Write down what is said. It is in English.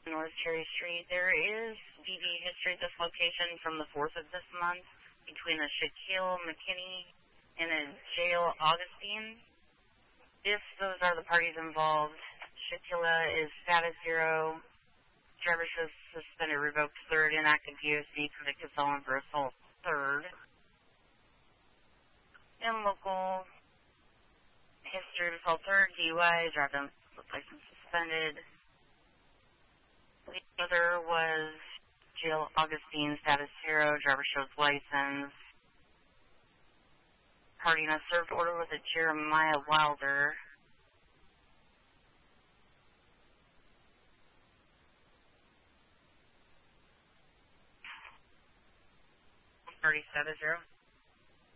North Cherry Street. There is DV history at this location from the 4th of this month between a Shaquille McKinney and a Jail Augustine. If those are the parties involved, Shaquille is status 0, driver shows suspended, revoked 3rd, inactive DOC, convicted felon for assault 3rd. And local history of assault 3rd, DUI, driving with license suspended. The other was Jail Augustine, status 0, driver shows license. Party in a served order with a Jeremiah Wilder. Party status 0.